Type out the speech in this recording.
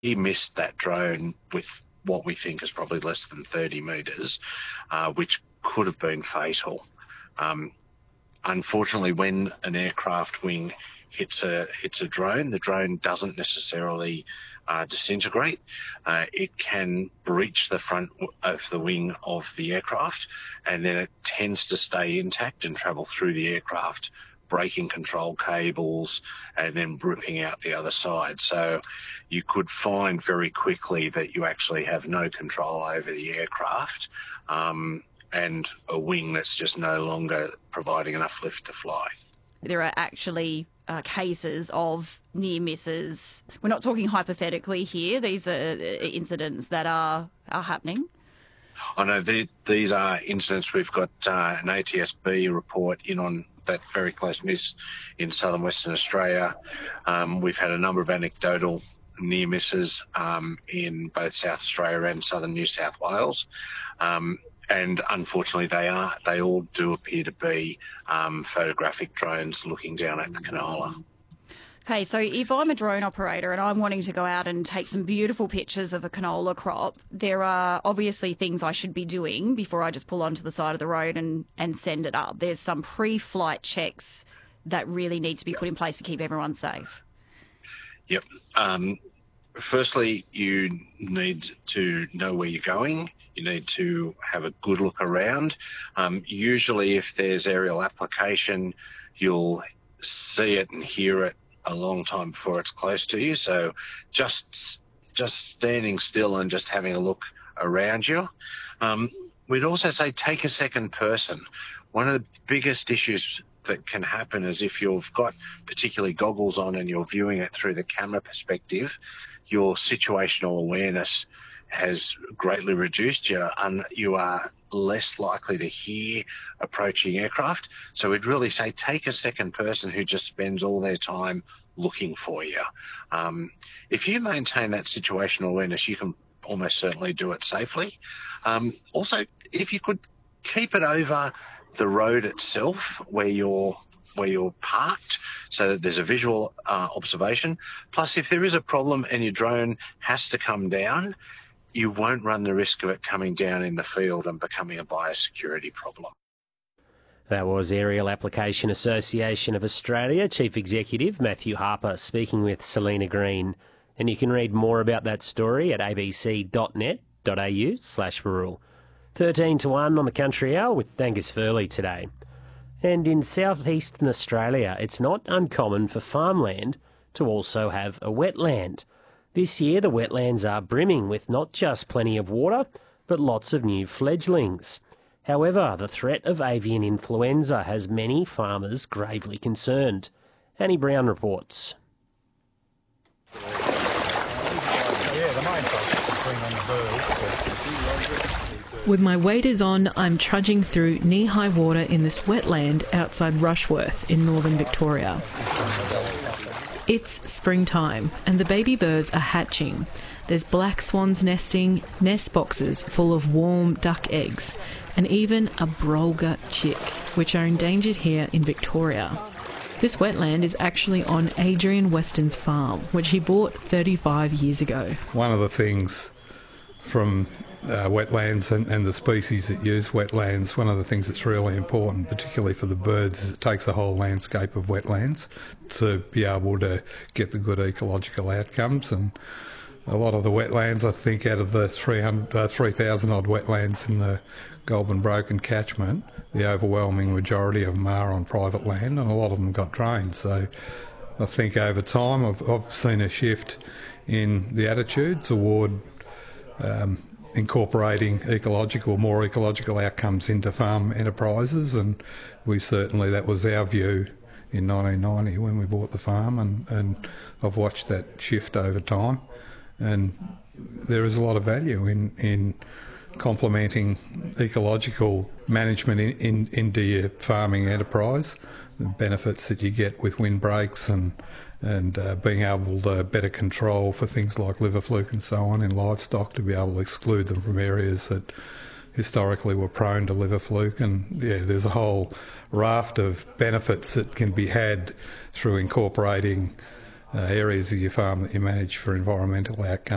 he missed that drone with what we think is probably less than 30 metres, which could have been fatal. Unfortunately, when an aircraft wing hits a drone, the drone doesn't necessarily disintegrate. It can breach the front of the wing of the aircraft, and then it tends to stay intact and travel through the aircraft, breaking control cables and then ripping out the other side. So you could find very quickly that you actually have no control over the aircraft, and a wing that's just no longer providing enough lift to fly. There are actually cases of near misses. We're not talking hypothetically here. These are incidents that are happening. I know these are incidents. We've got an ATSB report in on that very close miss in southern Western Australia. We've had a number of anecdotal near misses in both South Australia and southern New South Wales. And unfortunately, they all do appear to be photographic drones looking down at the canola. Okay, so if I'm a drone operator and I'm wanting to go out and take some beautiful pictures of a canola crop, there are obviously things I should be doing before I just pull onto the side of the road and send it up. There's some pre-flight checks that really need to be put in place to keep everyone safe. Yep. Firstly, you need to know where you're going. You need to have a good look around. Usually if there's aerial application, you'll see it and hear it a long time before it's close to you. So just standing still and just having a look around you. We'd also say take a second person. One of the biggest issues that can happen is if you've got particularly goggles on and you're viewing it through the camera perspective, your situational awareness has greatly reduced. You are less likely to hear approaching aircraft. So we'd really say take a second person who just spends all their time looking for you. If you maintain that situational awareness, you can almost certainly do it safely. Also, if you could keep it over the road itself where you're parked, so that there's a visual observation. Plus, if there is a problem and your drone has to come down, you won't run the risk of it coming down in the field and becoming a biosecurity problem. That was Aerial Application Association of Australia Chief Executive Matthew Harper speaking with Selena Green. And you can read more about that story at abc.net.au/rural. 13 to 1 on the Country Hour with Angus Furley today. And in southeastern Australia, it's not uncommon for farmland to also have a wetland. This year, the wetlands are brimming with not just plenty of water, but lots of new fledglings. However, the threat of avian influenza has many farmers gravely concerned. Annie Brown reports. With my waders on, I'm trudging through knee-high water in this wetland outside Rushworth in northern Victoria. It's springtime and the baby birds are hatching. There's black swans nesting, nest boxes full of warm duck eggs, and even a brolga chick, which are endangered here in Victoria. This wetland is actually on Adrian Weston's farm, which he bought 35 years ago. One of the things from wetlands and the species that use wetlands, one of the things that's really important, particularly for the birds, is it takes a whole landscape of wetlands to be able to get the good ecological outcomes. And a lot of the wetlands, I think out of the 3,000 odd wetlands in the Goulburn Broken catchment, the overwhelming majority of them are on private land, and a lot of them got drained. So I think over time I've seen a shift in the attitude toward incorporating more ecological outcomes into farm enterprises, and that was our view in 1990 when we bought the farm, and I've watched that shift over time, and there is a lot of value in complementing ecological management into your farming enterprise, the benefits that you get with windbreaks and being able to better control for things like liver fluke and so on in livestock, to be able to exclude them from areas that historically were prone to liver fluke. And yeah, there's a whole raft of benefits that can be had through incorporating areas of your farm that you manage for environmental outcomes.